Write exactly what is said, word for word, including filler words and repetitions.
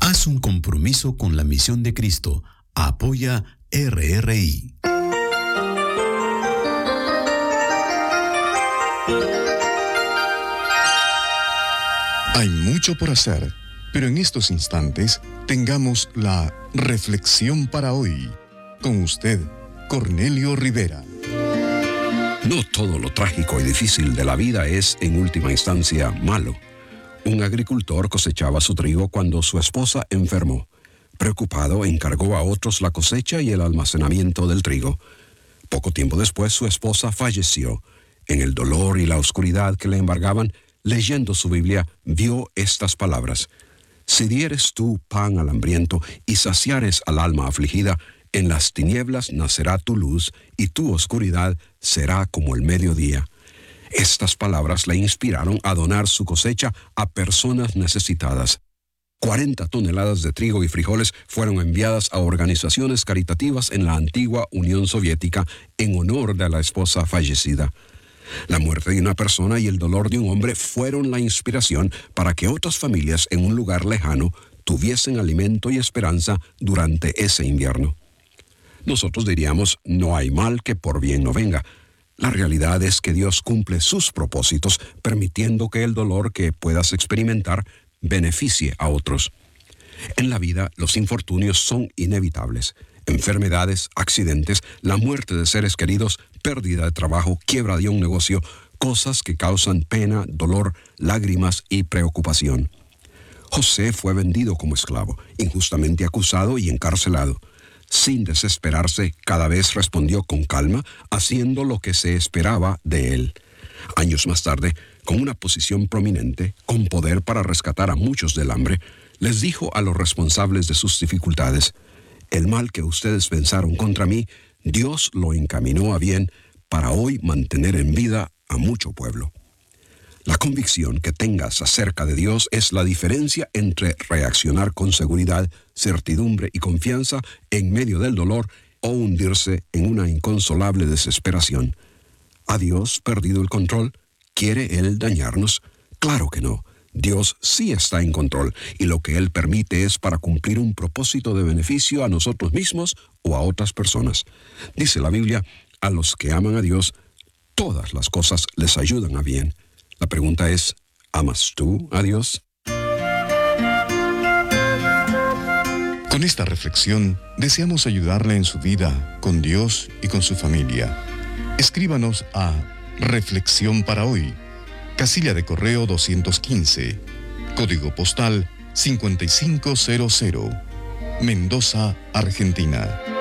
Haz un compromiso con la misión de Cristo. Apoya R R I. Hay mucho por hacer, pero en estos instantes tengamos la reflexión para hoy. Con usted, Cornelio Rivera. No todo lo trágico y difícil de la vida es, en última instancia, malo. Un agricultor cosechaba su trigo cuando su esposa enfermó. Preocupado, encargó a otros la cosecha y el almacenamiento del trigo. Poco tiempo después, su esposa falleció. En el dolor y la oscuridad que le embargaban, leyendo su Biblia, vio estas palabras: si dieres tú pan al hambriento y saciares al alma afligida, en las tinieblas nacerá tu luz y tu oscuridad será como el mediodía. Estas palabras le inspiraron a donar su cosecha a personas necesitadas. cuarenta toneladas de trigo y frijoles fueron enviadas a organizaciones caritativas en la antigua Unión Soviética en honor de la esposa fallecida. La muerte de una persona y el dolor de un hombre fueron la inspiración para que otras familias en un lugar lejano tuviesen alimento y esperanza durante ese invierno. Nosotros diríamos, no hay mal que por bien no venga. La realidad es que Dios cumple sus propósitos, permitiendo que el dolor que puedas experimentar beneficie a otros. En la vida, los infortunios son inevitables. Enfermedades, accidentes, la muerte de seres queridos, pérdida de trabajo, quiebra de un negocio, cosas que causan pena, dolor, lágrimas y preocupación. José fue vendido como esclavo, injustamente acusado y encarcelado. Sin desesperarse, cada vez respondió con calma, haciendo lo que se esperaba de él. Años más tarde, con una posición prominente, con poder para rescatar a muchos del hambre, les dijo a los responsables de sus dificultades: el mal que ustedes pensaron contra mí, Dios lo encaminó a bien para hoy mantener en vida a mucho pueblo. La convicción que tengas acerca de Dios es la diferencia entre reaccionar con seguridad, certidumbre y confianza en medio del dolor o hundirse en una inconsolable desesperación. ¿Ha Dios perdido el control? ¿Quiere Él dañarnos? Claro que no. Dios sí está en control y lo que Él permite es para cumplir un propósito de beneficio a nosotros mismos o a otras personas. Dice la Biblia, a los que aman a Dios, todas las cosas les ayudan a bien. La pregunta es, ¿amas tú a Dios? Con esta reflexión, deseamos ayudarle en su vida, con Dios y con su familia. Escríbanos a Reflexión para Hoy, casilla de correo doscientos quince, código postal cinco cinco cero cero, Mendoza, Argentina.